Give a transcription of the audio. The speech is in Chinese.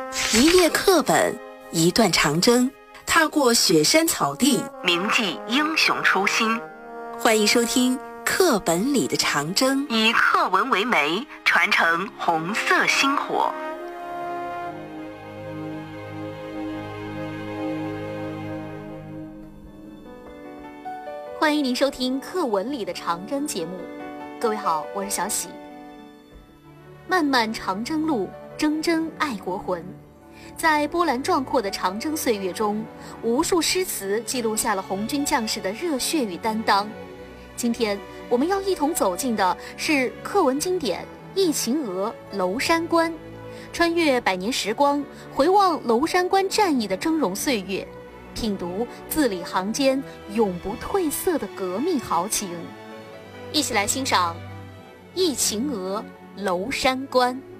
一页课本，一段长征，踏过雪山草地，铭记英雄初心。欢迎收听《课本里的长征》，以课文为媒，传承红色星火。 欢迎您收听《课文里的长征》节目。各位好，我是小喜。漫漫长征路，铮铮爱国魂。在波澜壮阔的长征岁月中，无数诗词记录下了红军将士的热血与担当。今天我们要一同走进的是课文经典《忆秦娥·娄山关》，穿越百年时光，回望娄山关战役的峥嵘岁月，品读字里行间永不褪色的革命豪情。一起来欣赏《忆秦娥·娄山关》。